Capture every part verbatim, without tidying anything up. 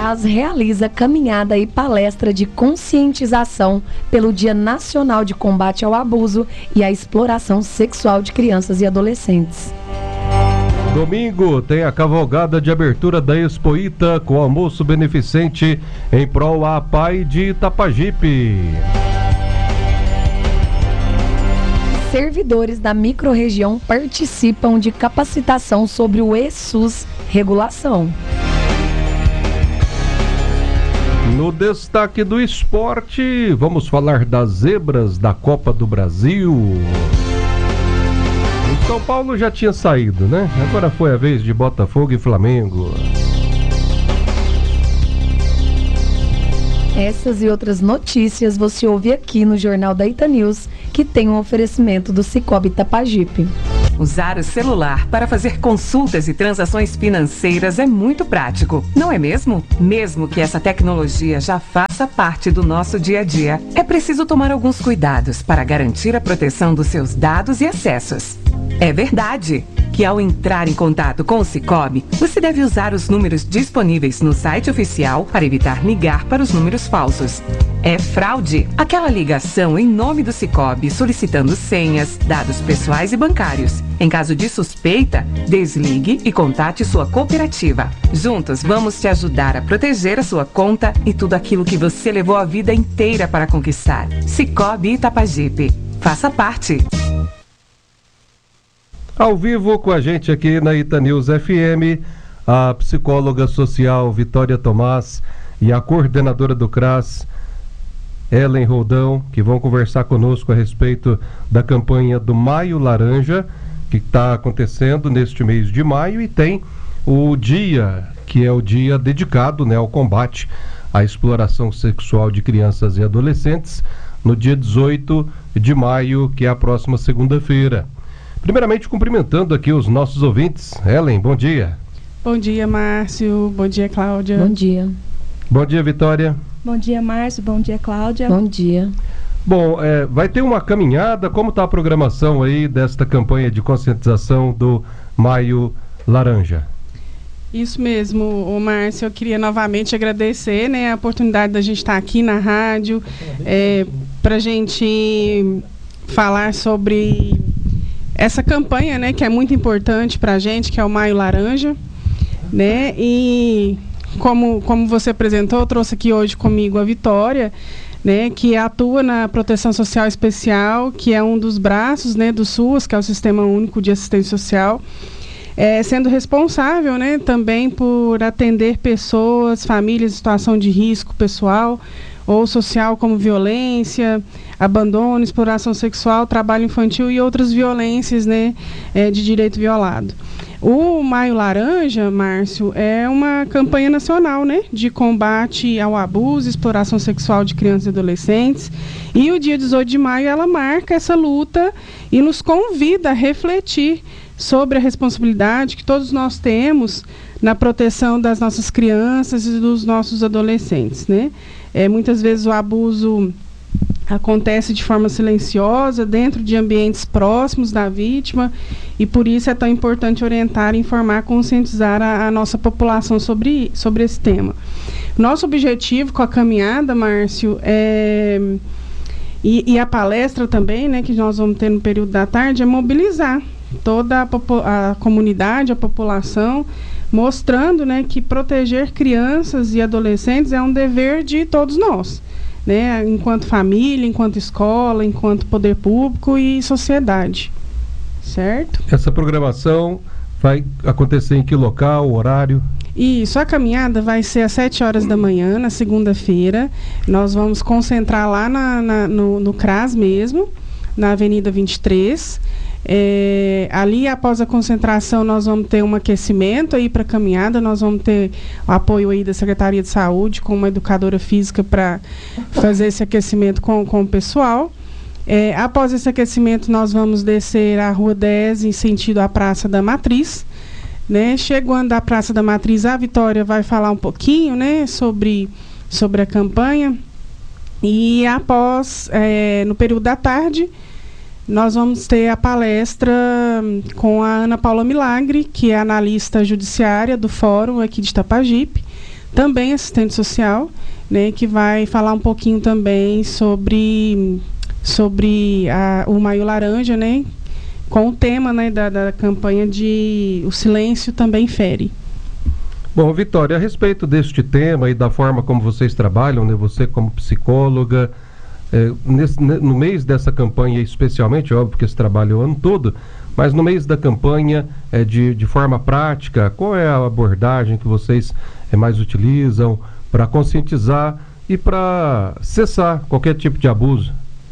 Brás realiza caminhada e palestra de conscientização pelo Dia Nacional de Combate ao Abuso e à Exploração Sexual de Crianças e Adolescentes. Domingo tem a cavalgada de abertura da Expoita com almoço beneficente em prol à P A I de Itapajipe. Servidores da microrregião participam de capacitação sobre o E-SUS Regulação. No destaque do esporte, vamos falar das zebras da Copa do Brasil. O São Paulo já tinha saído, né? Agora foi a vez de Botafogo e Flamengo. Essas e outras notícias você ouve aqui no Jornal da Ita News, que tem um oferecimento do Cicobi Itapajipe. Usar o celular para fazer consultas e transações financeiras é muito prático, não é mesmo? Mesmo que essa tecnologia já faça parte do nosso dia a dia, é preciso tomar alguns cuidados para garantir a proteção dos seus dados e acessos. É verdade que ao entrar em contato com o Cicobi, você deve usar os números disponíveis no site oficial para evitar ligar para os números falsos. É fraude aquela ligação em nome do Cicobi solicitando senhas, dados pessoais e bancários. Em caso de suspeita, desligue e contate sua cooperativa. Juntos vamos te ajudar a proteger a sua conta e tudo aquilo que você levou a vida inteira para conquistar. Cicobi Itapajipe. Faça parte. Ao vivo com a gente aqui na Ita News F M, a psicóloga social Vitória Tomás e a coordenadora do C R A S, Ellen Roldão, que vão conversar conosco a respeito da campanha do Maio Laranja, que está acontecendo neste mês de maio, e tem o dia, que é o dia dedicado, né, ao combate à exploração sexual de crianças e adolescentes, no dia dezoito de maio, que é a próxima segunda-feira. Primeiramente, cumprimentando aqui os nossos ouvintes. Ellen, bom dia. Bom dia, Márcio. Bom dia, Cláudia. Bom dia. Bom dia, Vitória. Bom dia, Márcio. Bom dia, Cláudia. Bom dia. Bom, é, vai ter uma caminhada. Como está a programação aí desta campanha de conscientização do Maio Laranja? Isso mesmo, ô Márcio. Eu queria novamente agradecer, né, a oportunidade da gente estar aqui na rádio, é, para a gente falar sobre essa campanha, né, que é muito importante para a gente, que é o Maio Laranja, né? E como, como você apresentou, eu trouxe aqui hoje comigo a Vitória, né, que atua na Proteção Social Especial, que é um dos braços, né, do SUS, que é o Sistema Único de Assistência Social, é, sendo responsável, né, também por atender pessoas, famílias em situação de risco pessoal ou social, como violência, abandono, exploração sexual, trabalho infantil e outras violências, né, é, de direito violado. O Maio Laranja, Márcio, é uma campanha nacional, né, de combate ao abuso e exploração sexual de crianças e adolescentes. E o dia dezoito de maio ela marca essa luta e nos convida a refletir sobre a responsabilidade que todos nós temos na proteção das nossas crianças e dos nossos adolescentes, né? É, muitas vezes o abuso acontece de forma silenciosa, dentro de ambientes próximos da vítima, e por isso é tão importante orientar, informar, conscientizar a, a nossa população sobre, sobre esse tema. Nosso objetivo com a caminhada, Márcio, é, e, e a palestra também, né, que nós vamos ter no período da tarde, é mobilizar toda a, a comunidade, a população, mostrando, né, que proteger crianças e adolescentes é um dever de todos nós, né, enquanto família, enquanto escola, enquanto poder público e sociedade, certo? Essa programação vai acontecer em que local, horário? Isso, a caminhada vai ser às sete horas da manhã, na segunda-feira. Nós vamos concentrar lá na, na, no, no C R A S mesmo, na Avenida vinte e três. É, ali, após a concentração, nós vamos ter um aquecimento aí para a caminhada, nós vamos ter o apoio aí da Secretaria de Saúde com uma educadora física para fazer esse aquecimento com, com o pessoal. É, após esse aquecimento, nós vamos descer a Rua dez em sentido à Praça da Matriz, né? Chegando à Praça da Matriz, a Vitória vai falar um pouquinho, né, sobre, sobre a campanha. E após, é, no período da tarde, nós vamos ter a palestra com a Ana Paula Milagre, que é analista judiciária do Fórum aqui de Itapajipe, também assistente social, né, que vai falar um pouquinho também sobre, sobre a, o Maio Laranja, né, com o tema, né, da, da campanha de O Silêncio Também Fere. Bom, Vitória, a respeito deste tema e da forma como vocês trabalham, né, você como psicóloga, é, nesse, no mês dessa campanha especialmente, óbvio que esse trabalho é o ano todo, mas no mês da campanha, é, de, de forma prática, qual é a abordagem que vocês é, mais utilizam para conscientizar e para cessar qualquer tipo de abuso?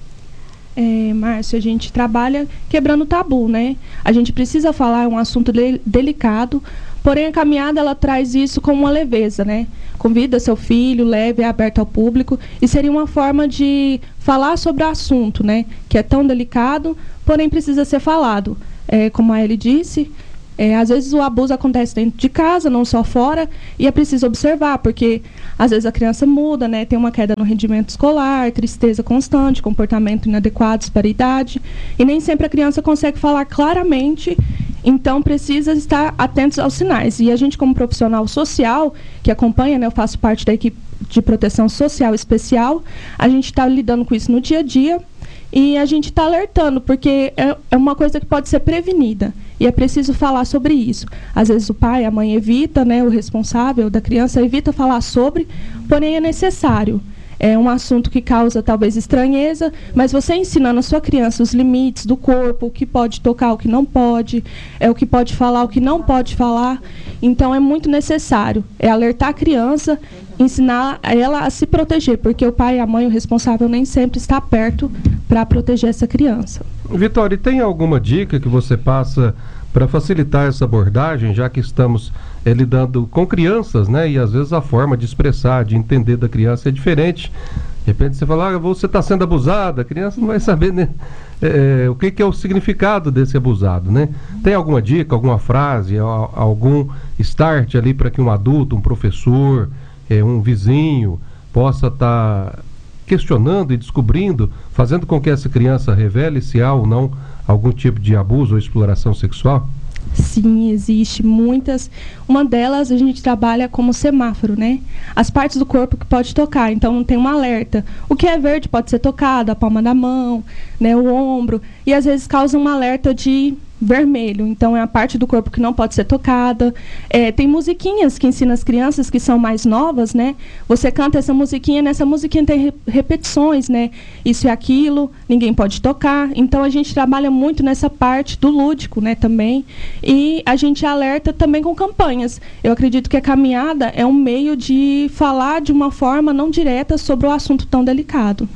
É, Márcio, a gente trabalha quebrando tabu, né? A gente precisa falar, é um assunto de, delicado, porém a caminhada ela traz isso com uma leveza, né? Convida seu filho, leve, é aberto ao público, e seria uma forma de falar sobre o assunto, né? Que é tão delicado, porém precisa ser falado. É, como a Eli disse, é, às vezes o abuso acontece dentro de casa, não só fora, e é preciso observar, porque às vezes a criança muda, né? Tem uma queda no rendimento escolar, tristeza constante, comportamento inadequado para a idade, e nem sempre a criança consegue falar claramente, então precisa estar atentos aos sinais. E a gente, como profissional social que acompanha, né, eu faço parte da equipe de proteção social especial, a gente está lidando com isso no dia a dia, e a gente está alertando, porque é, é uma coisa que pode ser prevenida. E é preciso falar sobre isso. Às vezes o pai, a mãe evita, né, o responsável da criança evita falar sobre, porém é necessário. É um assunto que causa talvez estranheza, mas você ensinando a sua criança os limites do corpo, o que pode tocar, o que não pode, é o que pode falar, o que não pode falar. Então é muito necessário. É alertar a criança, ensinar ela a se proteger, porque o pai, a mãe, o responsável nem sempre está perto para proteger essa criança. Vitória, tem alguma dica que você passa para facilitar essa abordagem, já que estamos é, lidando com crianças, né? E às vezes a forma de expressar, de entender da criança é diferente. De repente você fala, ah, você está sendo abusada, a criança não vai saber, né, é, o que, que é o significado desse abusado, né? Tem alguma dica, alguma frase, algum start ali para que um adulto, um professor, é, um vizinho possa estar tá questionando e descobrindo, fazendo com que essa criança revele se há ou não algum tipo de abuso ou exploração sexual? Sim, existe muitas. Uma delas a gente trabalha como semáforo, né? As partes do corpo que pode tocar, então tem um alerta. O que é verde pode ser tocado, a palma da mão, né, o ombro, e às vezes causa um alerta de vermelho, então é a parte do corpo que não pode ser tocada. É, tem musiquinhas que ensinam as crianças que são mais novas, né? Você canta essa musiquinha, nessa musiquinha tem re- repetições, né? Isso e aquilo, ninguém pode tocar. Então a gente trabalha muito nessa parte do lúdico, né, também. E a gente alerta também com campanhas. Eu acredito que a caminhada é um meio de falar de uma forma não direta sobre o assunto tão delicado.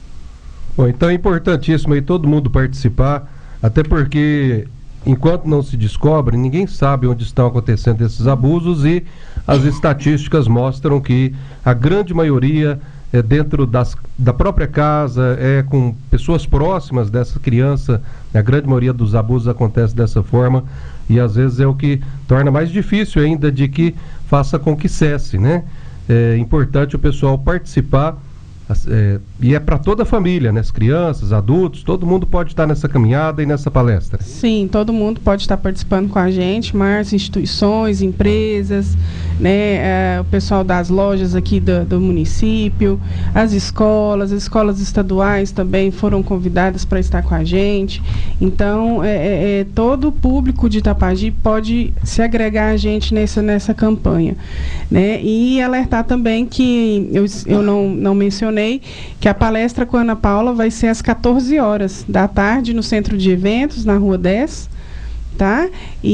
Bom, então é importantíssimo aí todo mundo participar, até porque enquanto não se descobre, ninguém sabe onde estão acontecendo esses abusos, e as estatísticas mostram que a grande maioria é dentro das, da própria casa, é com pessoas próximas dessa criança. A grande maioria dos abusos acontece dessa forma, e às vezes é o que torna mais difícil ainda de que faça com que cesse, né? É importante o pessoal participar. É, e é para toda a família, né? As crianças, adultos, todo mundo pode estar nessa caminhada e nessa palestra. Sim, todo mundo pode estar participando com a gente, mais instituições, empresas, né? É, o pessoal das lojas aqui do, do município, as escolas, as escolas estaduais também foram convidadas para estar com a gente. Então, é, é, é, todo o público de Itapagi pode se agregar a gente nessa, nessa campanha, né? E alertar também que eu, eu não, não mencionei que a palestra com a Ana Paula vai ser às quatorze horas da tarde no Centro de Eventos, na Rua dez, tá?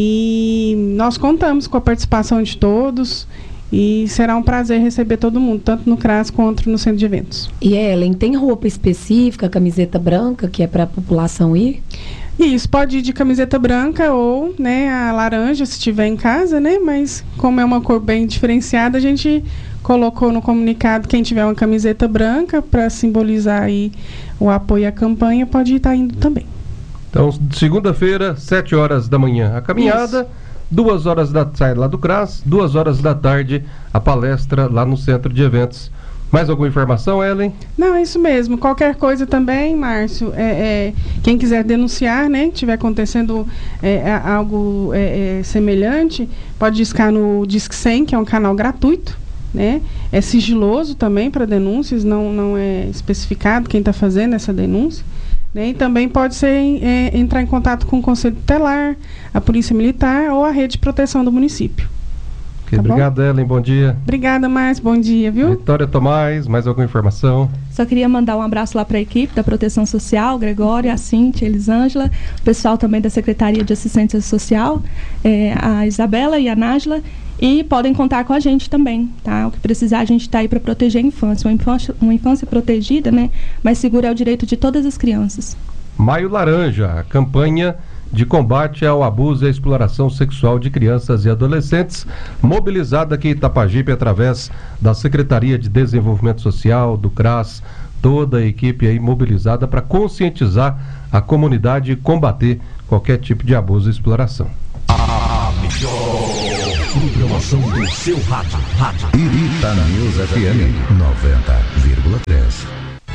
E nós contamos com a participação de todos e será um prazer receber todo mundo, tanto no CRAS quanto no Centro de Eventos. E Ellen, tem roupa específica, camiseta branca, que é para a população ir? Isso, pode ir de camiseta branca ou, né, a laranja, se tiver em casa, né? Mas como é uma cor bem diferenciada, a gente colocou no comunicado quem tiver uma camiseta branca para simbolizar aí o apoio à campanha, pode estar indo também. Então, segunda-feira, sete horas da manhã, a caminhada, isso. duas horas da sai lá do CRAS, duas horas da tarde, a palestra lá no Centro de Eventos. Mais alguma informação, Ellen? Não, é isso mesmo. Qualquer coisa também, Márcio, é, é, quem quiser denunciar, né, tiver acontecendo é, algo é, é, semelhante, pode discar no Disque cem, que é um canal gratuito, né? É sigiloso também para denúncias, não, não é especificado quem está fazendo essa denúncia. Né? E também pode ser é, entrar em contato com o Conselho Tutelar, a Polícia Militar ou a Rede de Proteção do município. Okay, tá obrigado, Ellen. Bom dia. Obrigada, Márcio. Bom dia, viu? Vitória Tomás, mais alguma informação? Só queria mandar um abraço lá para a equipe da Proteção Social, Gregório, a Cíntia, a Elisângela, o pessoal também da Secretaria de Assistência Social, é, a Isabela e a Nájila, e podem contar com a gente também, tá? O que precisar, a gente está aí para proteger a infância. Uma infância, uma infância protegida, né? Mas segura é o direito de todas as crianças. Maio Laranja, a campanha de combate ao abuso e à exploração sexual de crianças e adolescentes, mobilizada aqui em Itapajipe através da Secretaria de Desenvolvimento Social, do CRAS, toda a equipe aí mobilizada para conscientizar a comunidade e combater qualquer tipo de abuso e exploração. A melhor programação do seu rádio. Rádio Itanews F M noventa vírgula três.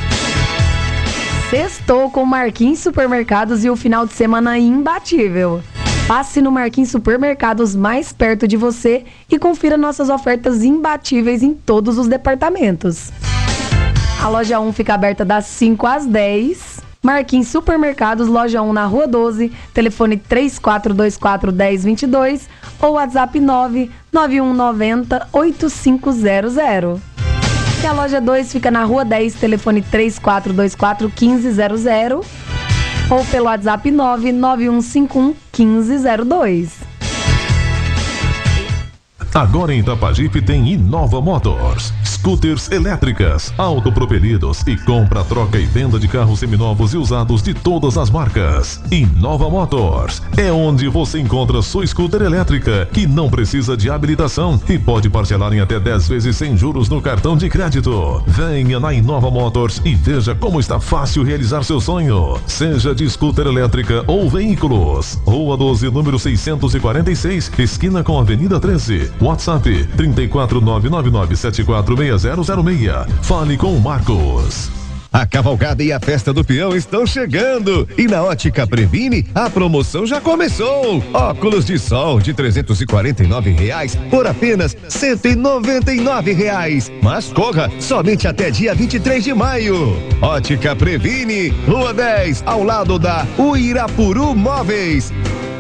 Sextou com Marquinhos Supermercados e o final de semana imbatível. Passe no Marquinhos Supermercados mais perto de você e confira nossas ofertas imbatíveis em todos os departamentos. A loja um fica aberta das cinco às dez. Marquinhos Supermercados, loja um na Rua doze, telefone três quatro dois quatro, um zero dois dois ou WhatsApp nove nove um nove zero, oito cinco zero zero. E a loja dois fica na Rua dez, telefone três quatro dois quatro, um cinco zero zero ou pelo WhatsApp nove nove um cinco um, um cinco zero dois. Agora em Itapajipe tem Inova Motors. Scooters elétricas, autopropelidos e compra, troca e venda de carros seminovos e usados de todas as marcas. Inova Motors é onde você encontra sua scooter elétrica, que não precisa de habilitação e pode parcelar em até dez vezes sem juros no cartão de crédito. Venha na Inova Motors e veja como está fácil realizar seu sonho. Seja de scooter elétrica ou veículos. Rua doze, número seiscentos e quarenta e seis, esquina com Avenida treze. WhatsApp três quatro nove nove nove sete quatro seis zero zero seis. Fale com o Marcos. A cavalgada e a festa do peão estão chegando e na Ótica Previne a promoção já começou. Óculos de sol de trezentos e quarenta e nove reais por apenas cento e noventa e nove reais. Mas corra, somente até dia vinte e três de maio. Ótica Previne, Rua dez, ao lado da Uirapuru Móveis.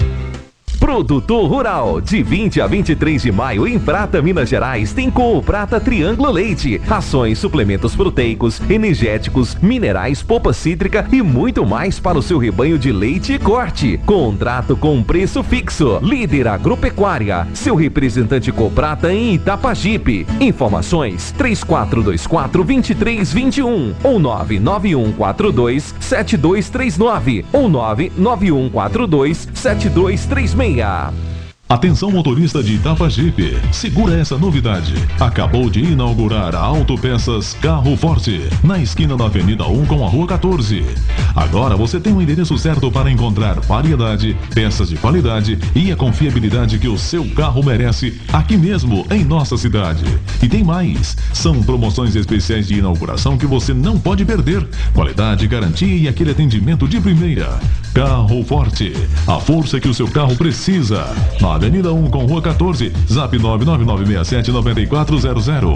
Produtor Rural, de vinte a vinte e três de maio em Prata, Minas Gerais, tem Coop Prata Triângulo Leite, rações, suplementos proteicos, energéticos, minerais, polpa cítrica e muito mais para o seu rebanho de leite e corte. Contrato com preço fixo. Líder Agropecuária, seu representante Coop Prata em Itapajipe. Informações três quatro dois quatro, dois três dois um ou nove nove um quatro dois, sete dois três nove ou nove nove um quatro dois, sete dois três seis. Atenção, motorista de Itapajipe, segura essa novidade. Acabou de inaugurar a Autopeças Carro Forte, na esquina da Avenida um com a Rua quatorze. Agora você tem o endereço certo para encontrar variedade, peças de qualidade e a confiabilidade que o seu carro merece aqui mesmo em nossa cidade. E tem mais, são promoções especiais de inauguração que você não pode perder. Qualidade, garantia e aquele atendimento de primeira. Carro Forte, a força que o seu carro precisa. Na Avenida um com Rua quatorze, zap nove nove nove seis sete nove quatro zero zero.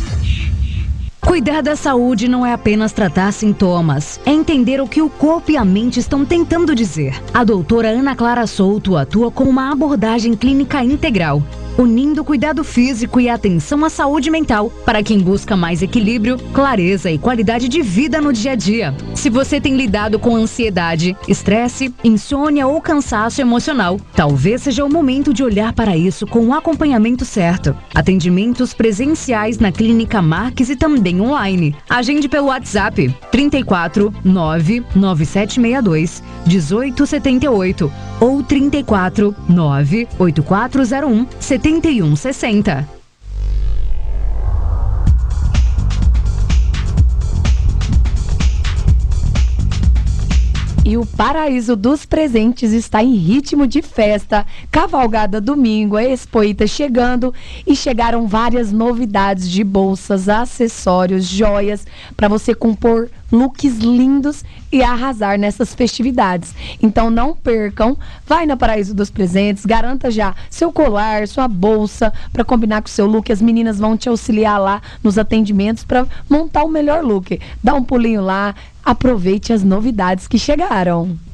Cuidar da saúde não é apenas tratar sintomas, é entender o que o corpo e a mente estão tentando dizer. A doutora Ana Clara Souto atua com uma abordagem clínica integral, unindo cuidado físico e atenção à saúde mental para quem busca mais equilíbrio, clareza e qualidade de vida no dia a dia. Se você tem lidado com ansiedade, estresse, insônia ou cansaço emocional, talvez seja o momento de olhar para isso com o acompanhamento certo. Atendimentos presenciais na Clínica Marques e também online. Agende pelo WhatsApp trinta e quatro, nove nove sete seis dois, um oito sete oito ou trinta e quatro, nove oito quatro zero um, sete um seis zero. E o Paraíso dos Presentes está em ritmo de festa. Cavalgada domingo, a Expoita chegando e chegaram várias novidades de bolsas, acessórios, joias para você compor looks lindos e arrasar nessas festividades. Então não percam, vai na Paraíso dos Presentes, garanta já seu colar, sua bolsa para combinar com o seu look. As meninas vão te auxiliar lá nos atendimentos para montar o melhor look. Dá um pulinho lá, aproveite as novidades que chegaram.